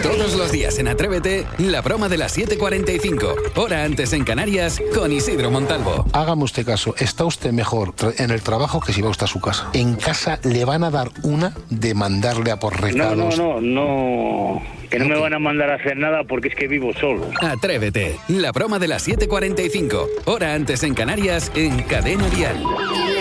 Todos los días en Atrévete, la broma de las 7:45, hora antes en Canarias, con Isidro Montalvo. Hágame usted caso, está usted mejor en el trabajo que si va usted a su casa. En casa le van a dar una de mandarle a por recados. No. Que no me van a mandar a hacer nada porque es que vivo solo. Atrévete, la broma de las 7:45, hora antes en Canarias, en Cadena Dial.